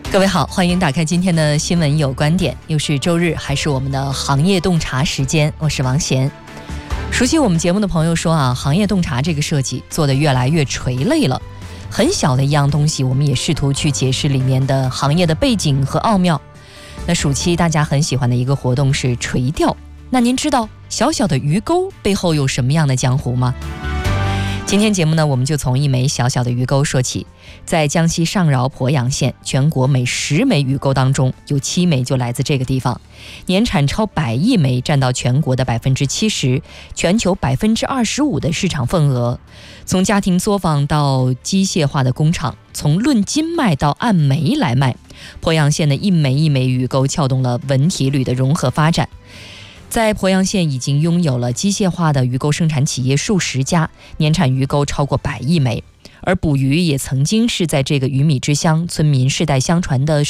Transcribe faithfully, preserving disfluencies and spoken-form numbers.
各位好，欢迎打开今天的新闻有观点，又是周日，还是我们的行业洞察时间，我是王贤。熟悉我们节目的朋友说啊，行业洞察这个设计做得越来越垂类了，很小的一样东西，我们也试图去解释里面的行业的背景和奥妙。那暑期大家很喜欢的一个活动是垂钓，那您知道小小的鱼钩背后有什么样的江湖吗？今天节目呢，我们就从一枚小小的鱼钩说起。在江西上饶鄱阳县，全国每十枚鱼钩当中有七枚就来自这个地方，年产超百亿枚，占到全国的百分之七十，全球百分之二十五的市场份额。从家庭作坊到机械化的工厂，从论斤卖到按枚来卖，鄱阳县的一枚一枚鱼钩撬动了文体旅的融合发展。在鄱阳县已经拥有了机械化的鱼钩生产企业数十家，年产鱼钩超过百亿枚。而捕鱼也曾经是在这个鱼米之乡村民世代相传的